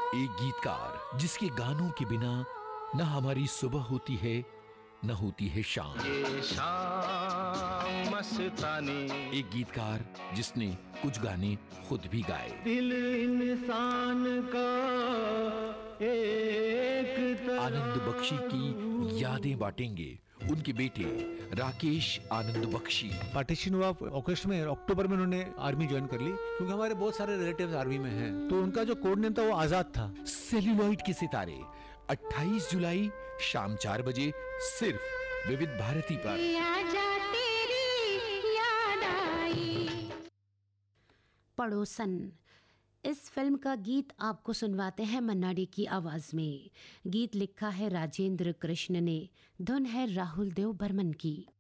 एक गीतकार जिसके गानों के बिना न हमारी सुबह होती है न होती है शाम। ये शाम मस्तानी। एक गीतकार जिसने कुछ गाने खुद भी गाए। दिल इंसान का एक आनंद बख्शी की यादें बांटेंगे उनके बेटे राकेश आनंद बख्शी। पार्टीशन हुआ ऑगस्ट में, अक्टूबर में उन्होंने आर्मी ज्वाइन कर ली, क्योंकि हमारे बहुत सारे रिलेटिव्स आर्मी में हैं, तो उनका जो कोड नेम था वो आजाद था। सेल्यूलॉइड के सितारे 28 जुलाई शाम 4 बजे सिर्फ विविध भारती पर। पड़ोसन, इस फिल्म का गीत आपको सुनवाते हैं मन्ना डे की आवाज में। गीत लिखा है राजेंद्र कृष्ण ने, धुन है राहुल देव बर्मन की।